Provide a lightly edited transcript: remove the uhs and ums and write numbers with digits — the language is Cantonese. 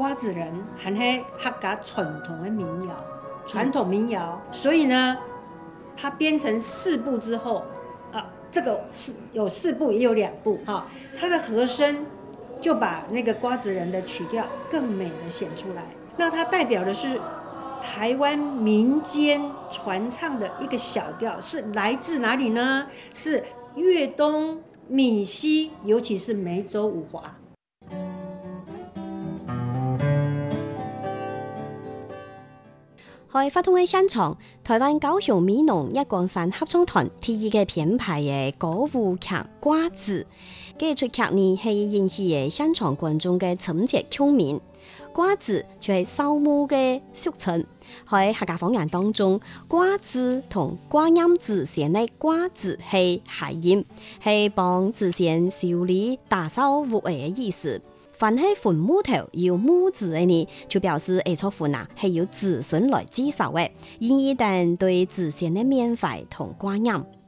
瓜子人还是客家传统的民谣，所以呢，它编成4部之后，这个是有4部也有2部哈，它的和声就把那个瓜子人的曲调更美的显出来。那它代表的是台湾民间传唱的一个小调，是来自哪里呢？是粤东、闽西，尤其是梅州五华。 喺發通嘅現場，台灣高雄美濃一光山合唱團第一個編排嘅歌舞劇《瓜子》，呢出劇呢係引起嘅現場觀眾嘅親切共鳴。瓜子就係掃墓嘅俗稱，喺客家方言當中，瓜子同瓜音字前嘅瓜字係諧音，係幫祖先修理打掃屋嘅意思。凡係墳墓頭有墓字嘅呢，就表示呢座墳係由子孫來祭掃嘅，意義等對祖先嘅緬懷同掛念。